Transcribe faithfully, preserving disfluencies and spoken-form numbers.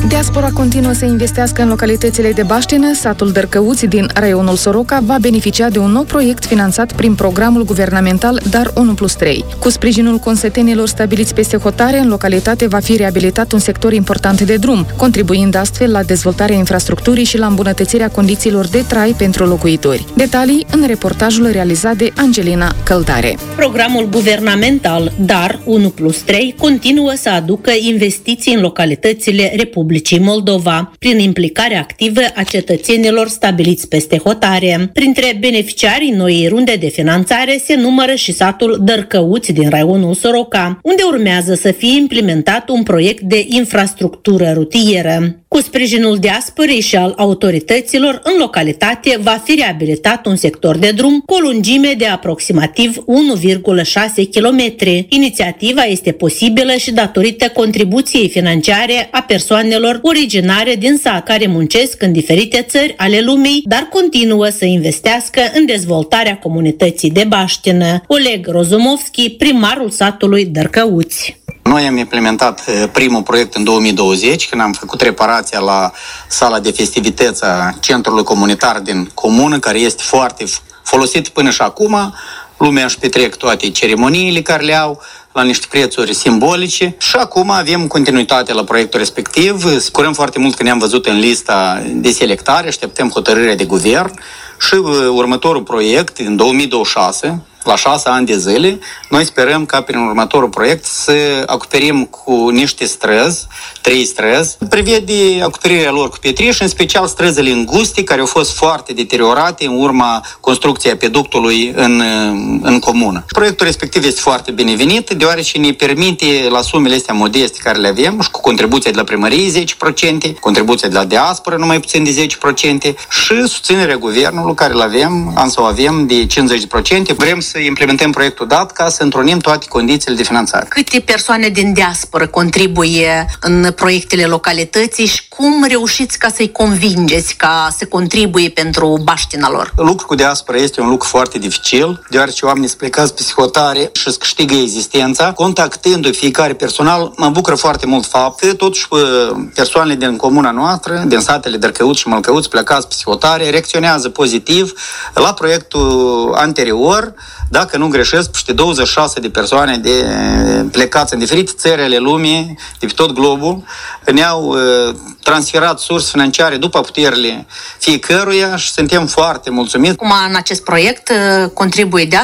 Diaspora continuă să investească în localitățile de baștină. Satul Dărcăuți din raionul Soroca va beneficia de un nou proiect finanțat prin programul guvernamental Dar unu plus trei. Cu sprijinul consătenilor stabiliți peste hotare, în localitate va fi reabilitat un sector important de drum, contribuind astfel la dezvoltarea infrastructurii și la îmbunătățirea condițiilor de trai pentru locuitori. Detalii în reportajul realizat de Angelina Căldare. Programul guvernamental Dar unu plus trei continuă să aducă investiții în localitățile Republicii Moldova, prin implicarea activă a cetățenilor stabiliți peste hotare. Printre beneficiarii noii runde de finanțare se numără și satul Dărcăuți din raionul Soroca, unde urmează să fie implementat un proiect de infrastructură rutieră. Cu sprijinul diasporei și al autorităților, în localitate va fi reabilitat un sector de drum cu o lungime de aproximativ unu virgulă șase kilometri. Inițiativa este posibilă și datorită contribuției financiare a persoanelor originare din sat, care muncesc în diferite țări ale lumii, dar continuă să investească în dezvoltarea comunității de baștină. Oleg Rozumovski, primarul satului Dărcăuți. Noi am implementat primul proiect în două mii douăzeci, când am făcut reparația la sala de festivități a centrului comunitar din comună, care este foarte folosit până și acum. Lumea își petrec toate ceremoniile care le au la niște prețuri simbolice și acum avem continuitate la proiectul respectiv. Scurăm foarte mult că ne-am văzut în lista de selectare, așteptăm hotărârea de guvern și următorul proiect, în două mii douăzeci și șase, la șase ani de zile, noi sperăm ca prin următorul proiect să acoperim cu niște străzi, trei străzi. Prevede acoperirea lor cu pietriș, în special străzile înguste, care au fost foarte deteriorate în urma construcției peductului în, în comună. Proiectul respectiv este foarte binevenit, deoarece ne permite la sumele astea modeste care le avem și cu contribuția de la primărie zece la sută, contribuția de la diaspora nu mai puțin de zece la sută și susținerea guvernului care îl avem, am să o avem de cincizeci la sută. Vrem să implementăm proiectul dat ca să întrunim toate condițiile de finanțare. Câte persoane din diasporă contribuie în proiectele localității și cum reușiți ca să-i convingeți ca să contribuie pentru baștina lor? Lucrul cu diaspora este un lucru foarte dificil, deoarece oamenii sunt plecați pe hotare și îți câștigă existența. Contactându-i fiecare personal, mă bucură foarte mult fapt că totuși persoanele din comuna noastră, din satele Dărcăuți și Mălcăuți, plecați pe hotare, reacționează pozitiv la proiectul anterior. Dacă nu greșesc, peste douăzeci și șase de persoane de plecați în diferite țări ale lumii, de pe tot globul, ne-au uh, transferat surse financiare după puterile fiecăruia și suntem foarte mulțumiți. Cum în acest proiect contribuie de